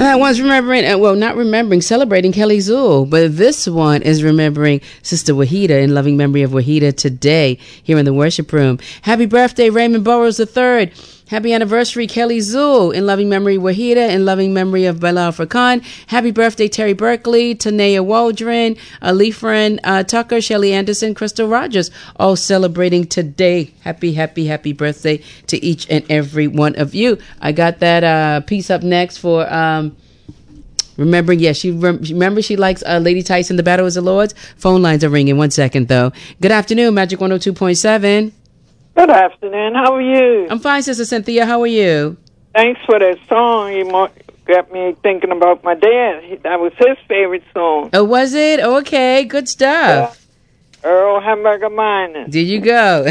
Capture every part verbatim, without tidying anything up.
that one's remembering, uh, well, not remembering, celebrating Kelly Zool. But this one is remembering Sister Wahida, in loving memory of Wahida today here in the worship room. Happy birthday, Raymond Burrows the third. Happy anniversary, Kelly Zool, in loving memory, Wahida, in loving memory of Bilal Furqan. Happy birthday, Terry Berkeley, Tanea Waldron, Ali Friend, uh, Tucker, Shelly Anderson, Crystal Rogers, all celebrating today. Happy, happy, happy birthday to each and every one of you. I got that uh, piece up next for... Um, Remembering, yes, she rem- remember she likes uh, Lady Tyson, The Battle is the Lord's. Phone lines are ringing. One second, though. Good afternoon, Magic one oh two point seven. Good afternoon. How are you? I'm fine, Sister Cynthia. How are you? Thanks for that song. You mo- got me thinking about my dad. He- That was his favorite song. Oh, was it? Okay, good stuff. Yeah. Earl Hamburger Miners. There you go.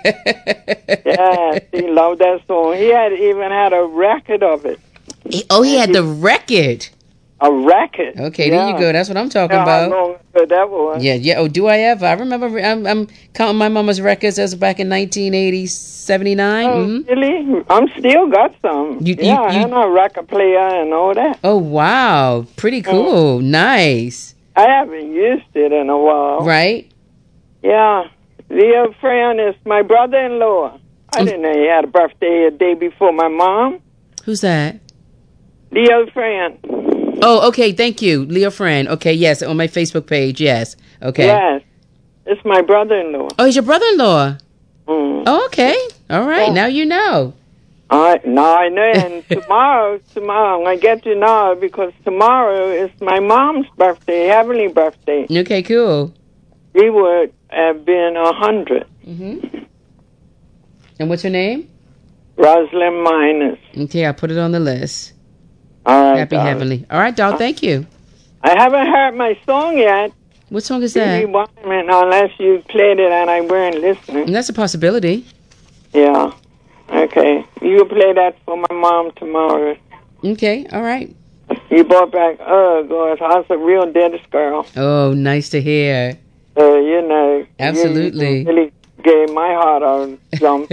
Yeah, he loved that song. He had even had a record of it. Oh, he had the record. A record. Okay, yeah. there you go. That's what I'm talking yeah, about. I know what that was. Yeah, yeah. Oh, do I ever? I remember. I'm, I'm counting my mama's records as back in nineteen eighty, seventy-nine. Oh, mm-hmm. Really? I'm still got some. You, yeah, you, I you, had a record player and all that. Oh, wow. Pretty cool. Mm. Nice. I haven't used it in a while. Right? Yeah. Leo Fran is my brother-in-law. I didn't know he had a birthday a day before my mom. Who's that? Leo Fran. Oh, okay. Thank you. Leo Fran. Okay, yes. On my Facebook page. Yes. Okay. Yes. It's my brother-in-law. Oh, he's your brother-in-law? Mm. Oh, okay. All right. Yeah. Now you know. All right. Now I know. And tomorrow, tomorrow, I'm going to get to know because tomorrow is my mom's birthday, heavenly birthday. Okay, cool. We would have been a hundred. Mm-hmm. And what's her name? Rosalind Miners. Okay, I'll put it on the list. All right, Happy darling. Heavenly. All right, doll. Thank you. I haven't heard my song yet. What song is that? Unless you played it and I weren't listening. And that's a possibility. Yeah. Okay. You play that for my mom tomorrow. Okay. All right. You brought back, oh, gosh, I was a real Dennis girl. Oh, nice to hear. Uh, you know. Absolutely. You really gave my heart a jump.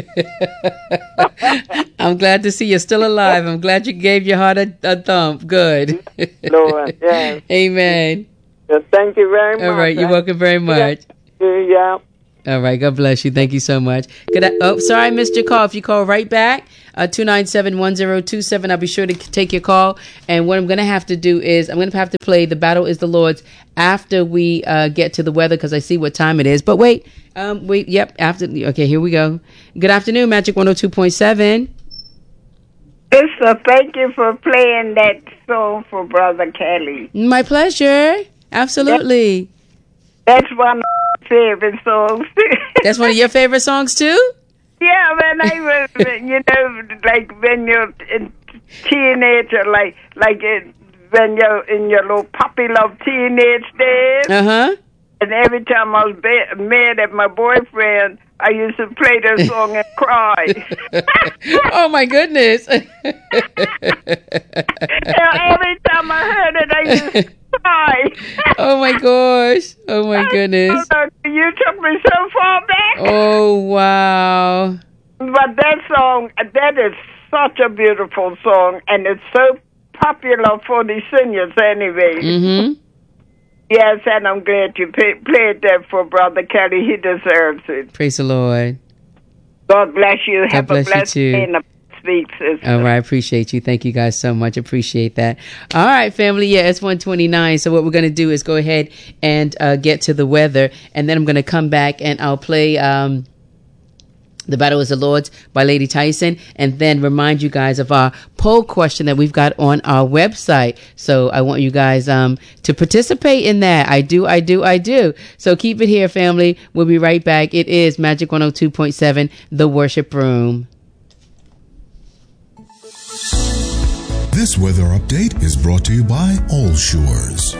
I'm glad to see you're still alive. I'm glad you gave your heart a, a thump. Good. Lord, yes. Amen. Yeah, thank you very much. All right. You're welcome very much. Yeah. All right. God bless you. Thank you so much. Good. I, oh, sorry I missed your call. If you call right back, uh, two nine seven, one zero two seven, I'll be sure to take your call. And what I'm going to have to do is I'm going to have to play The Battle is the Lord's after we uh, get to the weather because I see what time it is. But wait. Um, wait. Yep. After. Okay. Here we go. Good afternoon, Magic one oh two point seven. Sister, thank you for playing that song for Brother Kelly. My pleasure. Absolutely. That, that's one of my favorite songs. That's one of your favorite songs too? Yeah, when I was, you know, like when you're a teenager, like like it, when you're in your little puppy love teenage days. Uh huh. And every time I was ba- mad at my boyfriend, I used to play that song and cry. Oh, my goodness. Every time I heard it, I used to cry. Oh, my gosh. Oh, my goodness. You took me so far back. Oh, wow. But that song, that is such a beautiful song, and it's so popular for the seniors anyway. Mm-hmm. Yes, and I'm glad you pay, played that for Brother Kelly. He deserves it. Praise the Lord. God bless you. God Have bless a blessed you too. day in the speak, sister. All right, appreciate you. Thank you guys so much. Appreciate that. All right, family. Yeah, it's one twenty-nine. So what we're going to do is go ahead and uh, get to the weather, and then I'm going to come back and I'll play um, The Battle is the Lord's by Lady Tyson, and then remind you guys of our poll question that we've got on our website. So I want you guys um, to participate in that. I do, I do, I do. So keep it here, family. We'll be right back. It is Magic one oh two point seven, The Worship Room. This weather update is brought to you by All Shores.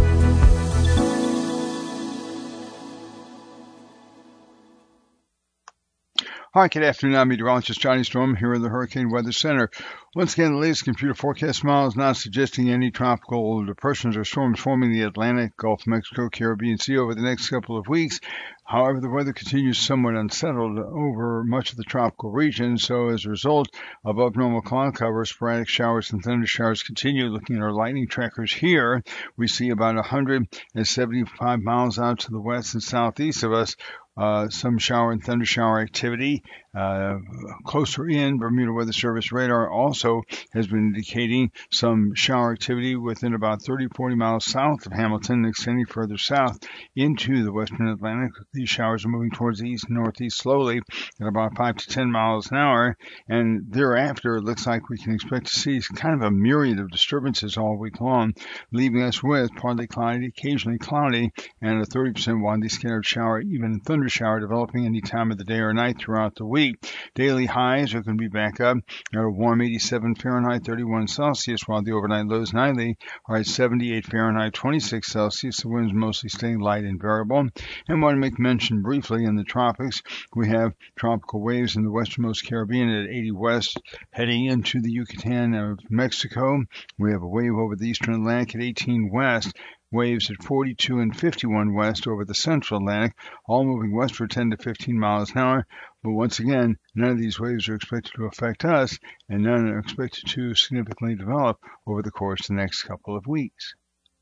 Hi, good afternoon. I'm meteorologist Johnny Storm here in the Hurricane Weather Center. Once again, the latest computer forecast model is not suggesting any tropical depressions or storms forming the Atlantic, Gulf of Mexico, Caribbean Sea over the next couple of weeks. However, the weather continues somewhat unsettled over much of the tropical region, so as a result, above normal cloud cover, sporadic showers and thunder showers continue. Looking at our lightning trackers here, we see about one hundred seventy-five miles out to the west and southeast of us. Uh, some shower and thunder shower activity. Uh, closer in, Bermuda Weather Service radar also has been indicating some shower activity within about thirty, forty miles south of Hamilton, extending further south into the western Atlantic. These showers are moving towards the east and northeast slowly at about five to ten miles an hour, and thereafter it looks like we can expect to see kind of a myriad of disturbances all week long, leaving us with partly cloudy, occasionally cloudy, and a thirty percent widely scattered shower, even thunder shower developing any time of the day or night throughout the week. Daily highs are going to be back up at a warm eighty-seven Fahrenheit, thirty-one Celsius, while the overnight lows nightly are at seventy-eight Fahrenheit, twenty-six Celsius. The winds mostly staying light and variable. And want to make mention briefly in the tropics, we have tropical waves in the westernmost Caribbean at eighty west, heading into the Yucatan of Mexico. We have a wave over the eastern Atlantic at eighteen west. Waves at forty-two and fifty-one west over the central Atlantic, all moving west for ten to fifteen miles an hour. But once again, none of these waves are expected to affect us, and none are expected to significantly develop over the course of the next couple of weeks.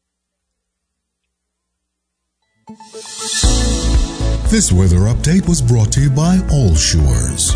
This weather update was brought to you by All Shores.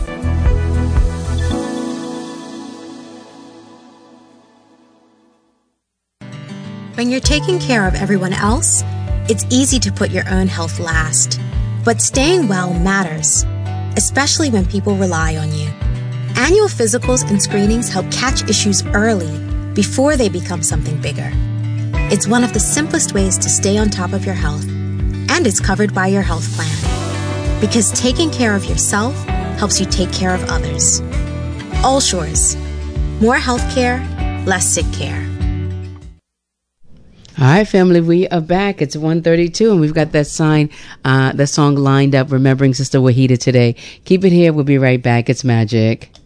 When you're taking care of everyone else, it's easy to put your own health last. But staying well matters, especially when people rely on you. Annual physicals and screenings help catch issues early before they become something bigger. It's one of the simplest ways to stay on top of your health, and it's covered by your health plan. Because taking care of yourself helps you take care of others. All Shores. More health care, less sick care. All right, family, we are back. It's one thirty-two, and we've got that sign, uh, that song lined up, remembering Sister Wahida today. Keep it here. We'll be right back. It's Magic.